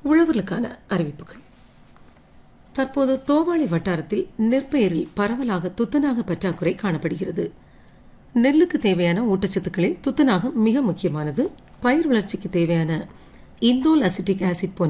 உழவர்களுக்கான அறிவிப்புகள். தற்போது தோவாளை வட்டாரத்தில் நெற்பயிரில் பரவலாக துத்தநாக பற்றாக்குறை காணப்படுகிறது. நெல்லுக்கு தேவையான ஊட்டச்சத்துக்களில் துத்தநாகம் மிக முக்கியமானது. பயிர் வளர்ச்சிக்கு தேவையான இந்தோல் அசிட்டிக் ஆசிட் போன்ற